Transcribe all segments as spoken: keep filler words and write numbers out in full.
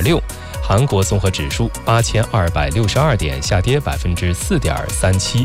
六。韩国综合指数八千二百六十二点，下跌百分之四点三七。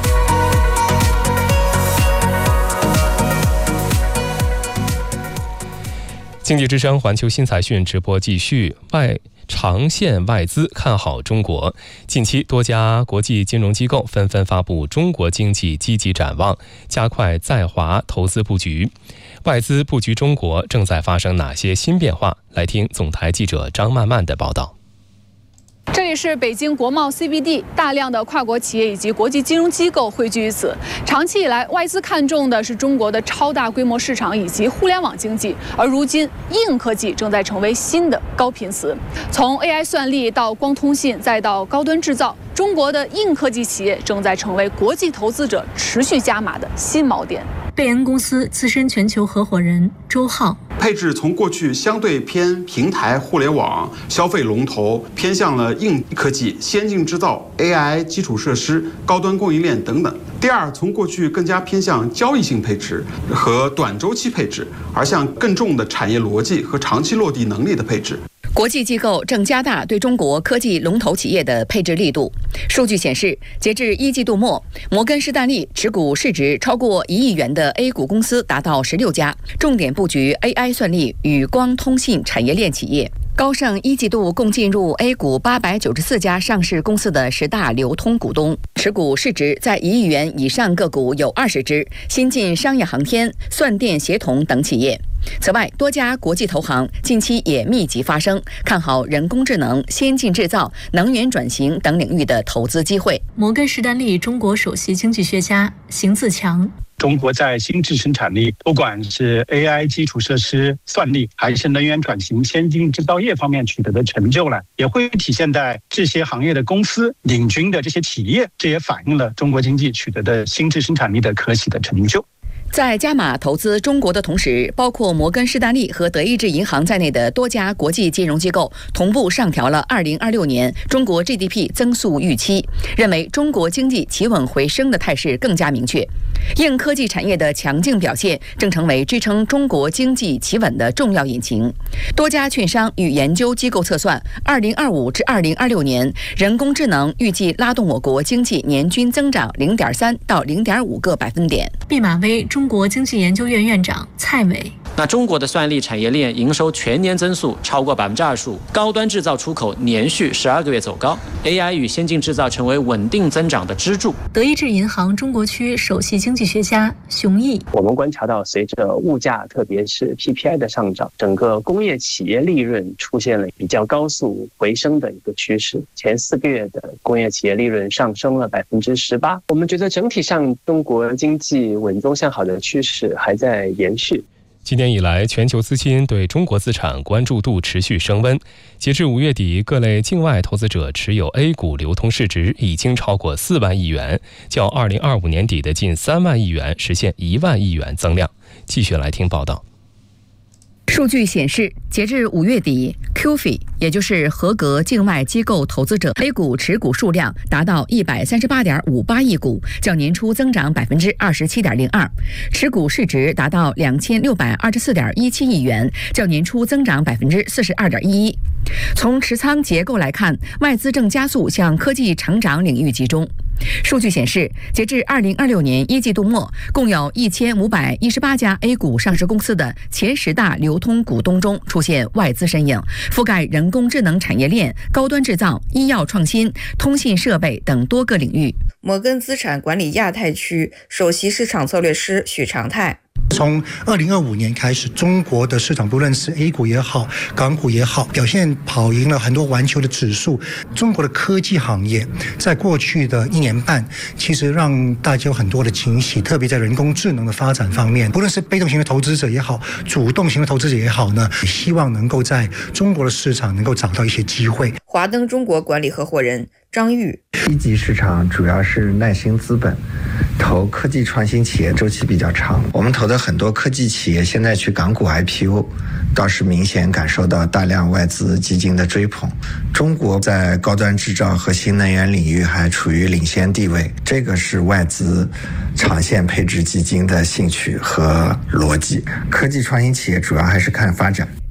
经济之声环球新财讯直播继续。外长线外资看好中国，近期多家国际金融机构纷纷发布中国经济积极展望，加快在华投资布局。外资布局中国正在发生哪些新变化？来听总台记者张曼曼的报道。 这里是北京国贸 C B D， 大量的跨国企业以及国际金融机构汇聚于此。长期以来，外资看重的是中国的超大规模市场以及互联网经济，而如今硬科技正在成为新的高频词。从 A I 算力到光通信，再到高端制造，中国的硬科技企业正在成为国际投资者持续加码的新锚点。 贝恩公司资深全球合伙人周浩， 配置从过去相对偏平台、互联网、消费龙头，偏向了硬科技、先进制造、A I 基础设施、高端供应链等等。第二，从过去更加偏向交易性配置和短周期配置，而向更重的产业逻辑和长期落地能力的配置。 国际机构正加大对中国科技龙头企业的配置力度。数据显示，截至一季度末，摩根士丹利持股市值超过一亿元的 A 股公司达到十六家，重点布局 A I 算力与光通信产业链企业。高盛一季度共进入 A 股八百九十四家上市公司的十大流通股东，持股市值在一亿元以上个股有二十只，新进商业航天、算电协同等企业。此外，多家国际投行近期也密集发声，看好人工智能、先进制造、能源转型等领域的投资机会。 摩根士丹利中国首席经济学家邢自强， 中国在新质生产力，不管是 A I 基础设施、算力，还是能源转型、先进制造业方面取得的成就呢，也会体现在这些行业的公司领军的这些企业，这也反映了中国经济取得的新质生产力的可喜的成就。 在加码投资中国的同时，包括摩根士丹利和德意志银行在内的多家国际金融机构同步上调了二零二六年中国 G D P 增速预期，认为中国经济企稳回升的态势更加明确。硬科技产业的强劲表现正成为支撑中国经济企稳的重要引擎。多家券商与研究机构测算，二零二五至二零二六年，人工智能预计拉动我国经济年均增长零点三到零点五个百分点。 毕马威中国经济研究院院长蔡伟， 那中国的算力产业链营收全年增速超过百分之二十五，高端制造出口连续十二个月走高 ，A I 与先进制造成为稳定增长的支柱。 德意志银行中国区首席经济学家熊毅， 我们观察到，随着物价特别是 P P I 的上涨，整个工业企业利润出现了比较高速回升的一个趋势。前四个月的工业企业利润上升了百分之十八。我们觉得整体上中国经济稳中向好的趋势还在延续。 今年以来，全球资金对中国资产关注度持续升温。截至五月底，各类境外投资者持有 A 股流通市值已经超过四万亿元，较二零二五年底的近三万亿元实现一万亿元增量。继续来听报道。 数据显示，截至五月底 ，Q F I 也就是合格境外机构投资者 A 股持股数量达到一百三十八点五八亿股，较年初增长百分之二十七点零二，持股市值达到两千六百二十四点一七亿元，较年初增长百分之四十二点一一。从持仓结构来看，外资正加速向科技成长领域集中。数据显示，截至二零二六年一季度末，共有一千五百一十八家 A 股上市公司的前十大流通股东中出现外资身影，覆盖人工智能产业链、高端制造、医药创新、通信设备等多个领域。 摩根资产管理亚太区首席市场策略师许长泰， 从二零二五年开始，中国的市场不论是 A 股也好，港股也好，表现跑赢了很多环球的指数。中国的科技行业在过去的一年半，其实让大家有很多的惊喜，特别在人工智能的发展方面，不论是被动型的投资者也好，主动型的投资者也好呢，希望能够在中国的市场能够找到一些机会。 华登中国管理合伙人张玉， 一级市场主要是耐心资本，投科技创新企业周期比较长，我们投的很多科技企业现在去港股 I P O， 倒是明显感受到大量外资基金的追捧。中国在高端制造和新能源领域还处于领先地位，这个是外资长线配置基金的兴趣和逻辑。科技创新企业主要还是看发展。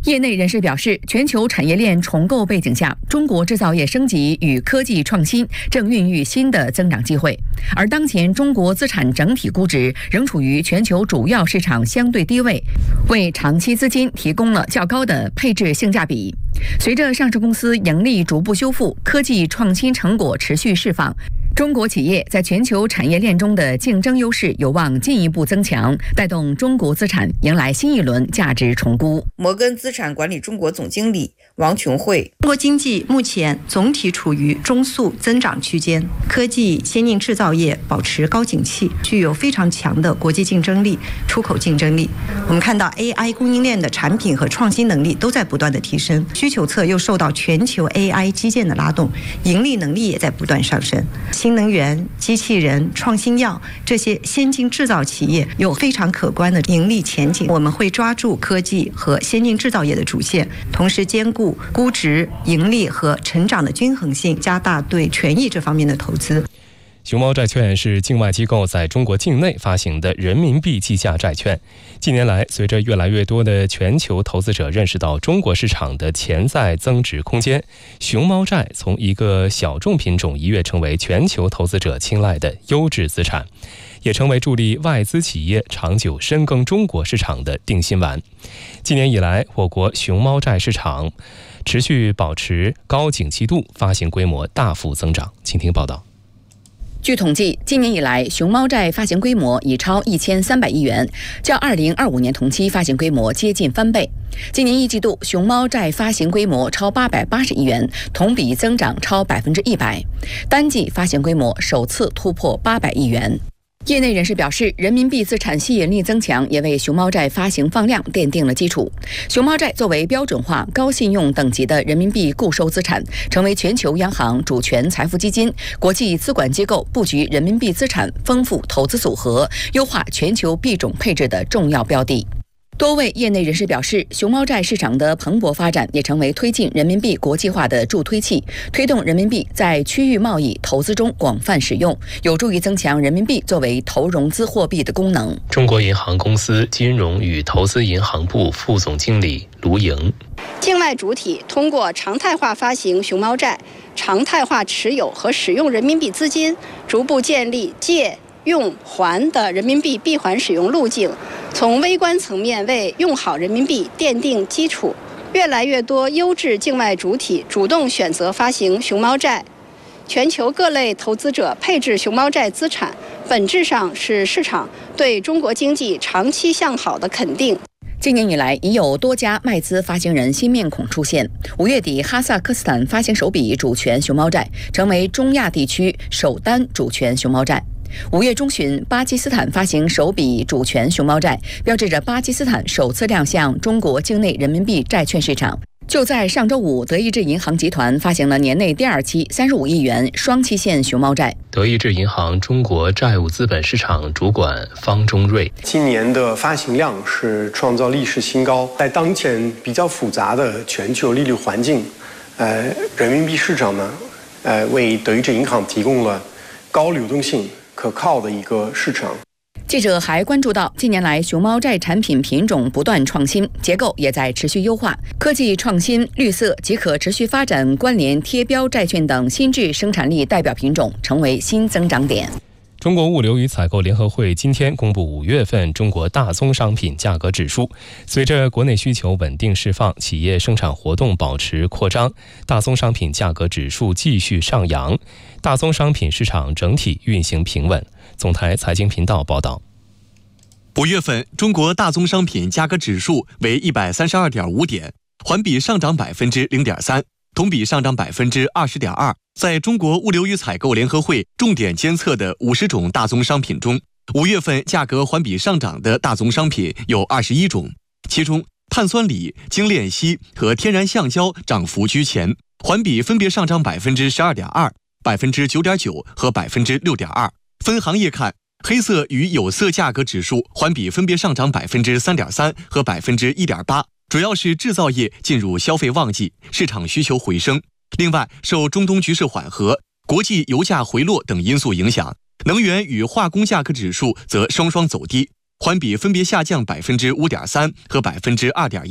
业内人士表示，全球产业链重构背景下，中国制造业升级与科技创新正孕育新的增长机会。而当前中国资产整体估值仍处于全球主要市场相对低位，为长期资金提供了较高的配置性价比。随着上市公司盈利逐步修复，科技创新成果持续释放，中国企业在全球产业链中的竞争优势有望进一步增强，带动中国资产迎来新一轮价值重估。 摩根资产管理中国总经理王琼慧： 中国经济目前总体处于中速增长区间，科技先进制造业保持高景气，具有非常强的国际竞争力、出口竞争力。我们看到 A I 供应链的产品和创新能力都在不断的提升，需求侧又受到全球 A I 基建的拉动，盈利能力也在不断上升。新能源、机器人、创新药这些先进制造企业有非常可观的盈利前景。我们会抓住科技和先进制造业的主线，同时兼顾估值、盈利和成长的均衡性，加大对权益这方面的投资。 熊猫债券是境外机构在中国境内发行的人民币计价债券。近年来，随着越来越多的全球投资者认识到中国市场的潜在增值空间，熊猫债从一个小众品种一跃成为全球投资者青睐的优质资产，也成为助力外资企业长久深耕中国市场的定心丸。今年以来，我国熊猫债市场持续保持高景气度，发行规模大幅增长。请听报道。 据统计，今年以来，熊猫债发行规模已超一千三百亿元，较二零二五年同期发行规模接近翻倍。今年一季度，熊猫债发行规模超八百八十亿元，同比增长超百分之一百，单季发行规模首次突破八百亿元。业内人士表示，人民币资产吸引力增强也为熊猫债发行放量奠定了基础。熊猫债作为标准化高信用等级的人民币固收资产，成为全球央行、主权财富基金、国际资管机构布局人民币资产丰富投资组合、优化全球币种配置的重要标的。多位业内人士表示，熊猫债市场的蓬勃发展也成为推进人民币国际化的助推器，推动人民币在区域贸易投资中广泛使用，有助于增强人民币作为投融资货币的功能。 中国银行公司金融与投资银行部副总经理卢莹： 境外主体通过常态化发行熊猫债，常态化持有和使用人民币资金，逐步建立借用还的人民币闭环使用路径，从微观层面为用好人民币奠定基础。越来越多优质境外主体主动选择发行熊猫债，全球各类投资者配置熊猫债资产，本质上是市场对中国经济长期向好的肯定。 今年以来，已有多家外资发行人新面孔出现。五月底，哈萨克斯坦发行首笔主权熊猫债，成为中亚地区首单主权熊猫债。五月中旬，巴基斯坦发行首笔主权熊猫债，标志着巴基斯坦首次亮相中国境内人民币债券市场。就在上周五，德意志银行集团发行了年内第二期三十五亿元双期限熊猫债。 德意志银行中国债务资本市场主管方中瑞： 今年的发行量是创造历史新高，在当前比较复杂的全球利率环境，呃，人民币市场呢，呃，为德意志银行提供了高流动性、可靠的一个市场。 记者还关注到，近年来熊猫债产品品种不断创新，结构也在持续优化，科技创新、绿色及可持续发展关联贴标债券等新质生产力代表品种成为新增长点。 中国物流与采购联合会今天公布五月份中国大宗商品价格指数。随着国内需求稳定释放，企业生产活动保持扩张，大宗商品价格指数继续上扬，大宗商品市场整体运行平稳。总台财经频道报道， 五月份中国大宗商品价格指数为一百三十二点五点，环比上涨百分之零点三，同比上涨百分之二十点二。在中国物流与采购联合会重点监测的五十种大宗商品中，五月份价格环比上涨的大宗商品有二十一种，其中碳酸锂、精炼锡和天然橡胶涨幅居前，环比分别上涨百分之十二点二、百分之九点九和百分之六点二。分行业看，黑色与有色价格指数环比分别上涨百分之三点三和百分之一点八，主要是制造业进入消费旺季，市场需求回升。另外，受中东局势缓和、国际油价回落等因素影响，能源与化工价格指数则双双走低，环比分别下降百分之五点三和百分之二点一。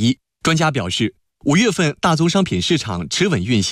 专家表示，五月份大宗商品市场持稳运行。